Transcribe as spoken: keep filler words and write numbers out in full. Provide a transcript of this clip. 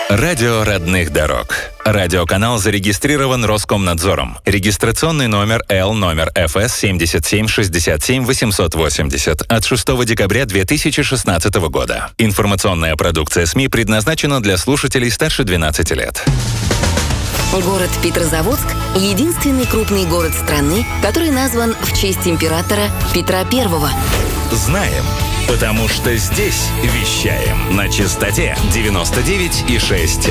Радио родных дорог. Радиоканал зарегистрирован Роскомнадзором. Регистрационный номер Л номер Эф Эс семь семь шесть семь восемь восемь ноль от шестого декабря две тысячи шестнадцатого года. Информационная продукция СМИ предназначена для слушателей старше двенадцати лет. Город Петрозаводск – единственный крупный город страны, который назван в честь императора Петра Первого. Знаем, потому что здесь вещаем на частоте девяносто девять и шесть